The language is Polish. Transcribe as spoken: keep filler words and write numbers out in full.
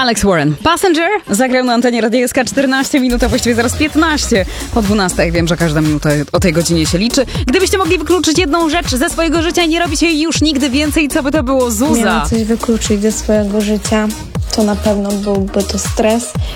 Alex Warren. Passenger zagrał na antenie Radia S K czternaście minut, a właściwie zaraz piętnaście po dwunastej. Wiem, że każda minuta o tej godzinie się liczy. Gdybyście mogli wykluczyć jedną rzecz ze swojego życia i nie robić jej już nigdy więcej, co by to było, Zuza? Miałam coś wykluczyć ze swojego życia, to na pewno byłby to stres